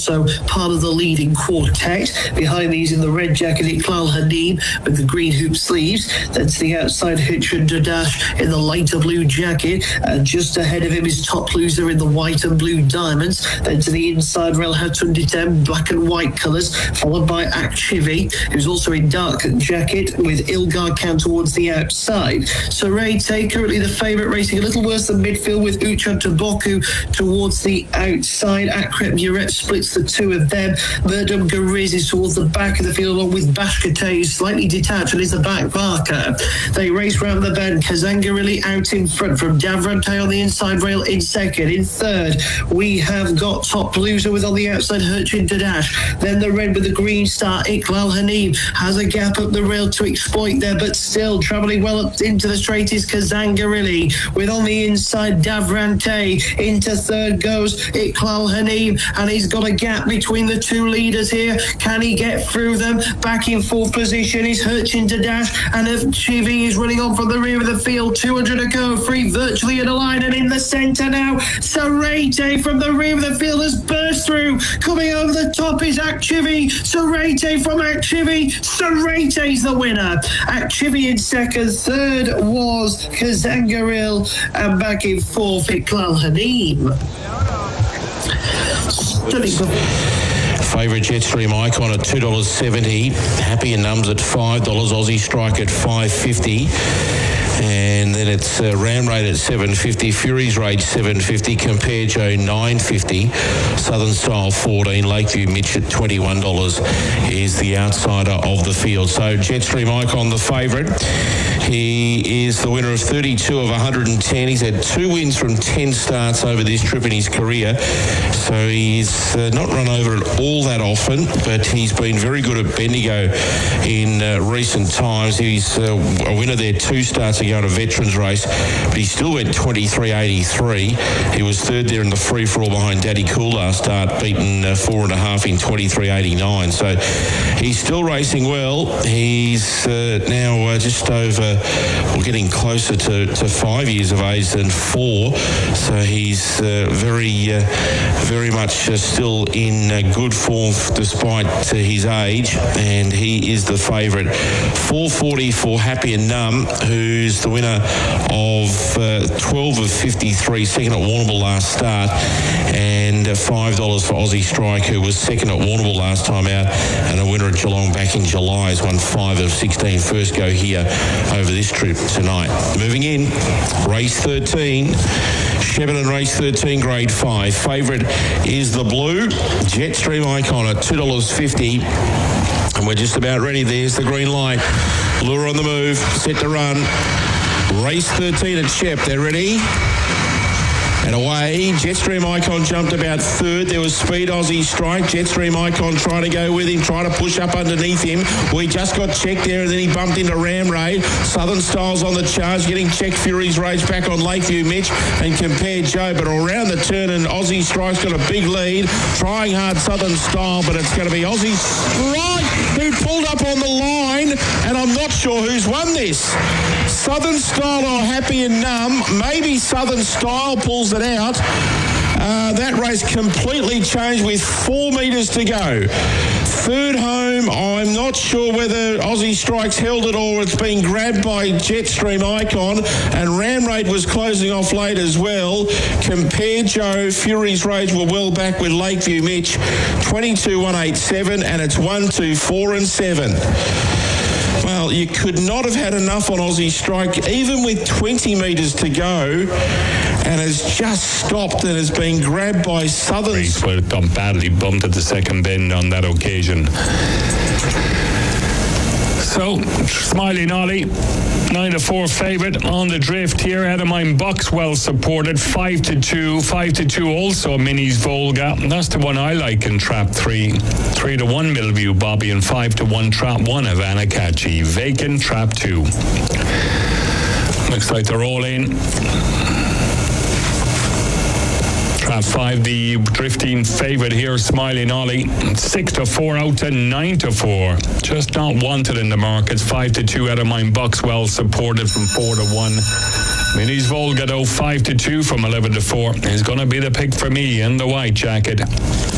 also part of the leading quartet. Behind these in the red jacket, Iqbal Haneem with the green hoop sleeves. Then to the outside, Hitchin Dadash in the lighter blue jacket. And just ahead of him is Top Loser in the white and blue diamonds. Then to the inside, Rel Hatunditem, black and white colours, followed by Akchivi, who's also in dark jacket with Ilgar Khan towards the outside. Sorete, currently the favourite, racing a little worse than midfield with Ucha Taboku towards the outside. Akrep Muret splits the two of them. Murdum Gariz is towards the back of the field along with Bashkate, who's slightly detached and is the back marker. They race round the bend. Kazangarili out in front from Davrante on the inside rail in second. In third, we have got Top Loser with on the outside Hurchin Dadash. Then the red with the green star, Iqbal Haneem, has a gap up the rail to exploit there, but still travelling well up into the straight is Kazangarili with on the inside Davrante. Into third goes Iqbal Haneem, and he's got a gap between the two leaders here. Can he get through them? Back in fourth position is Hurchin Dadash, and Chivi is running on from the rear of the field. 200 to go, free virtually in a line, and in the centre now, Sorete from the rear of the field has burst through. Coming over the top is Akchivi. Sorete from Akchivi. Sorete's the winner. Akchivi in second. Third was Kazangaril, and back in fourth, Iqbal Haneem. Favourite Jetstream Icon at $2.70. Happy and Nums at $5. Aussie Strike at $5.50. And then it's Ram Rate at $7.50, Fury's Rage $7.50, Compare Joe $9.50, Southern Style $14, Lakeview Mitch at $21 is the outsider of the field. So Jetstream Icon, the favourite. He is the winner of 32 of 110. He's had 2 wins from 10 starts over this trip in his career. So he's not run over it all that often, but he's been very good at Bendigo in recent times. He's a winner there 2 starts ago in a veterans race, but he still went 23.83. He was third there in the free-for-all behind Daddy Cool last start, beaten 4.5 in 23.89. So he's still racing well. He's now just over, or getting closer to 5 years of age than 4. So he's very much still in good form despite his age, and he is the favourite. 4.40 for Happy and Numb, who's the winner of 12 of 53, second at Warrnambool last start, and $5 for Aussie Strike, who was second at Warrnambool last time out, and a winner at Geelong back in July, has won 5 of 16 first go here over this trip tonight. Moving in, race 13, Shepparton race 13, grade 5. Favourite is the blue, Jetstream Icon at $2.50. And we're just about ready. There's the green light. Lure on the move, set to run. Race 13 at Shep. They're ready. And away, Jetstream Icon jumped about third. There was Speed Aussie Strike. Jetstream Icon trying to go with him, trying to push up underneath him. Well, he just got checked there, and then he bumped into Ram Ray. Southern Styles on the charge, getting checked. Fury's Rage back on Lakeview Mitch and Compare Joe. But around the turn, and Aussie Strike's got a big lead. Trying hard Southern Style, but it's going to be Aussie Strike who pulled up on the line, and I'm not sure who's won this. Southern Style or Happy and Numb. Maybe Southern Style pulls it out. That race completely changed with 4 metres to go. Third home, I'm not sure whether Aussie Strike's held it or it's been grabbed by Jetstream Icon, and Ram Raid was closing off late as well. Compare Joe, Fury's Rage were well back with Lakeview Mitch, 22.187, and it's 1, 2, 4 and 7. Well, you could not have had enough on Aussie Strike, even with 20 metres to go, and has just stopped and has been grabbed by Southern. Race where it got badly bumped at the second bend on that occasion. So, Smiling Ollie, 9-4 favourite on the drift here. Adamine Bucks well supported, 5-2. 5-2 also Minis Volga. That's the one I like in Trap 3. 3-1 Millview Bobby, and 5-1 Trap 1 Havana Catchy. Vacant Trap 2. Looks like they're all in. Trap 5, the drifting favourite here, Smiling Ollie. 6-4 out to 9-4. Just not wanted in the markets. 5-2 Adamine Bucks well supported from 4-1. Minis Volga though 5-2 from 11-4 is going to be the pick for me in the white jacket.